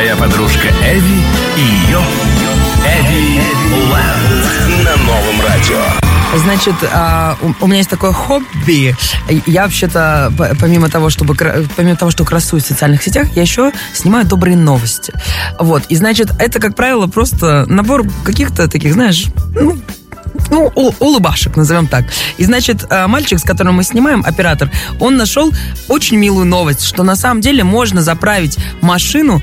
Моя подружка Эви и ее Эви Лэнд на Новом радио. Значит, у меня есть такое хобби. Я вообще-то, помимо того, что красуюсь в социальных сетях, я еще снимаю добрые новости. Вот. И, значит, это, как правило, просто набор каких-то таких, знаешь, улыбашек, назовем так. И, значит, мальчик, с которым мы снимаем, оператор, он нашел очень милую новость, что на самом деле можно заправить машину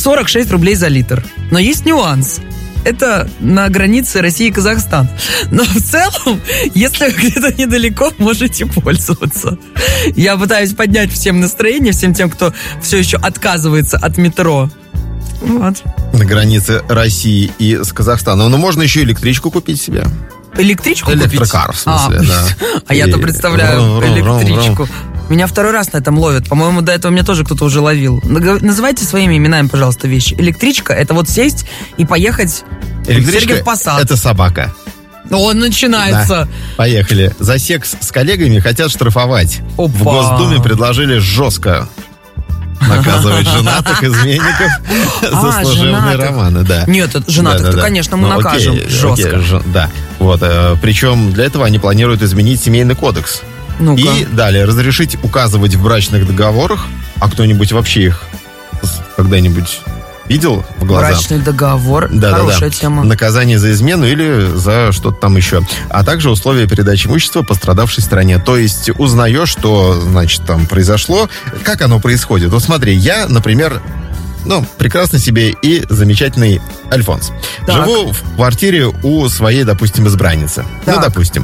46 рублей за литр. Но есть нюанс. Это на границе России и Казахстан. Но в целом, если вы где-то недалеко, можете пользоваться. Я пытаюсь поднять всем настроение, всем тем, кто все еще отказывается от метро. Вот. На границе России и с Казахстаном. Но можно еще электричку купить себе. Электричку купить? Электрокар, в смысле, да. А я-то представляю электричку. Меня второй раз на этом ловят. По-моему, до этого меня тоже кто-то уже ловил. Называйте своими именами, пожалуйста, вещи. Электричка — это вот сесть и поехать в Сергиев Посад. Это собака. Он начинается. Да. Поехали. За секс с коллегами хотят штрафовать. Опа. В Госдуме предложили жестко наказывать женатых изменников за служебные романы. Да. Нет, женатых-то, конечно, мы накажем жестко. Да. Вот. Причем для этого они планируют изменить семейный кодекс. Ну-ка. И далее разрешить указывать в брачных договорах, а кто-нибудь вообще их когда-нибудь видел в глаза? Брачный договор, хорошая тема. Наказание за измену или за что-то там еще. А также условия передачи имущества пострадавшей стороне. То есть узнаешь, что, значит, там произошло, как оно происходит. Вот смотри, я, например, прекрасно себе и замечательный Альфонс. Так. Живу в квартире у своей, допустим, избранницы. Так. Допустим.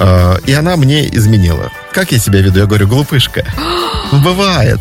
И она мне изменила. Как я себя веду? Я говорю, глупышка. Бывает.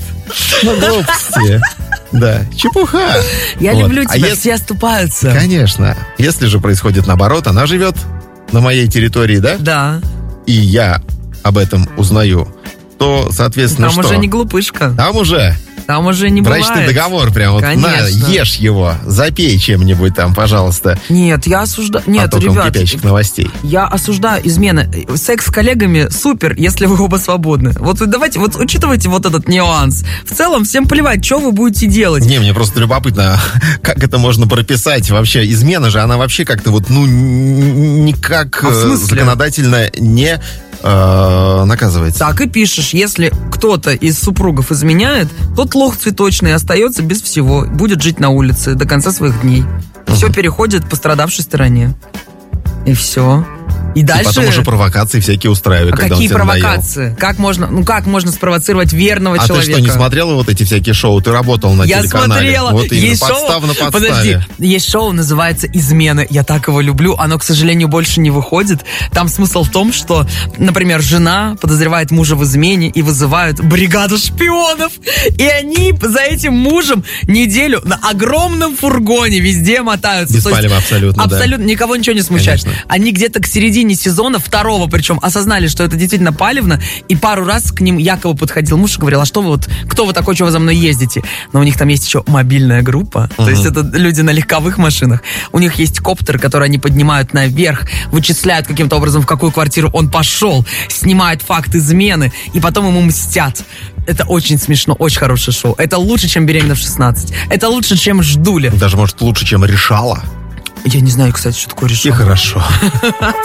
Глупости. Да, чепуха. Я люблю тебя, все оступаются. Конечно. Если же происходит наоборот, она живет на моей территории, да? Да. И я об этом узнаю, то, соответственно, там уже не глупышка. Там уже не бывает. Брачный договор прям вот, на, ешь его, запей чем-нибудь там, пожалуйста. Нет, я осуждаю. Нет, ребят, кипящих новостей. Я осуждаю измены. Секс с коллегами супер, если вы оба свободны. Вот давайте, вот учитывайте вот этот нюанс. В целом, всем плевать, что вы будете делать. Не, мне просто любопытно, как это можно прописать вообще. Измена же, она вообще как-то вот, никак законодательно не наказывается. Так и пишешь, если кто-то из супругов изменяет, тот лох цветочный остается без всего, будет жить на улице до конца своих дней. Все переходит пострадавшей стороне. И все. И дальше... потом уже провокации всякие устраивают, когда какие он тебя провокации? Как можно спровоцировать верного человека? А ты что, не смотрела вот эти всякие шоу? Ты работал на телеканале. Я смотрела. Вот именно, есть подстав на подставе. Подожди, есть шоу, называется «Измены». Я так его люблю. Оно, к сожалению, больше не выходит. Там смысл в том, что, например, жена подозревает мужа в измене и вызывают бригаду шпионов. И они за этим мужем неделю на огромном фургоне везде мотаются. Беспалево абсолютно, абсолютно, да. Никого ничего не смущает. Конечно. Они где-то к середине сезона, второго причем, осознали, что это действительно палевно, и пару раз к ним якобы подходил муж и говорил, а что вы кто вы такой, что вы за мной ездите? Но у них там есть еще мобильная группа, то есть это люди на легковых машинах. У них есть коптер, который они поднимают наверх, вычисляют каким-то образом, в какую квартиру он пошел, снимают факт измены, и потом ему мстят. Это очень смешно, очень хорошее шоу. Это лучше, чем «Беременна в 16». Это лучше, чем «Ждули». Даже, может, лучше, чем «Решала». Я не знаю, кстати, что такое «Решала». И хорошо.